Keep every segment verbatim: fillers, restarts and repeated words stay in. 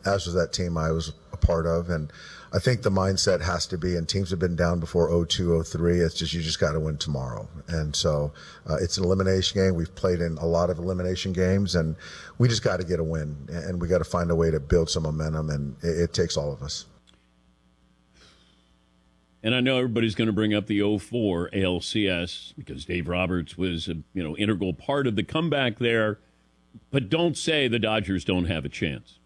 as was that team I was a part of. And I think the mindset has to be, and teams have been down before oh two, oh three. It's just, you just got to win tomorrow. And so uh, it's an elimination game. We've played in a lot of elimination games, and we just got to get a win. And we got to find a way to build some momentum, and it, it takes all of us. And I know everybody's going to bring up the oh four A L C S because Dave Roberts was a you know integral part of the comeback there. But don't say the Dodgers don't have a chance.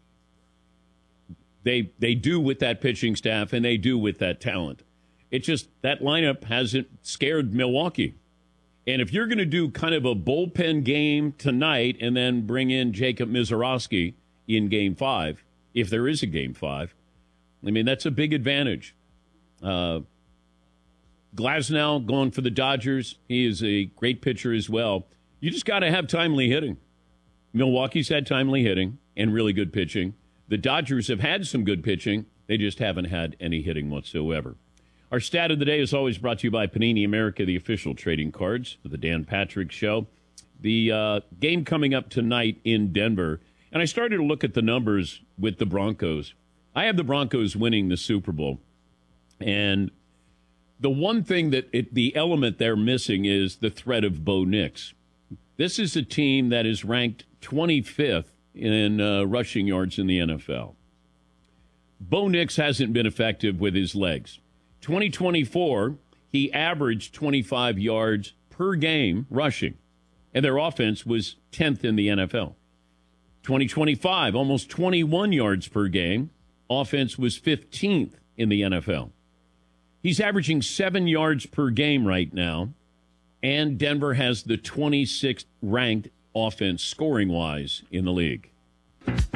They they do with that pitching staff, and they do with that talent. It's just that lineup hasn't scared Milwaukee. And if you're going to do kind of a bullpen game tonight and then bring in Jacob Misiorowski in Game five, if there is a Game five, I mean, that's a big advantage. Uh, Glasnow going for the Dodgers. He is a great pitcher as well. You just got to have timely hitting. Milwaukee's had timely hitting and really good pitching. The Dodgers have had some good pitching. They just haven't had any hitting whatsoever. Our stat of the day is always brought to you by Panini America, the official trading cards of the Dan Patrick Show. The uh, game coming up tonight in Denver. And I started to look at the numbers with the Broncos. I have the Broncos winning the Super Bowl. And the one thing that it, the element they're missing is the threat of Bo Nix. This is a team that is ranked twenty-fifth in uh, rushing yards in the N F L. Bo Nix hasn't been effective with his legs. twenty twenty-four, he averaged twenty-five yards per game rushing, and their offense was tenth in the N F L. twenty twenty-five, almost twenty-one yards per game. Offense was fifteenth in the N F L. He's averaging seven yards per game right now, and Denver has the twenty-sixth ranked offense scoring-wise in the league.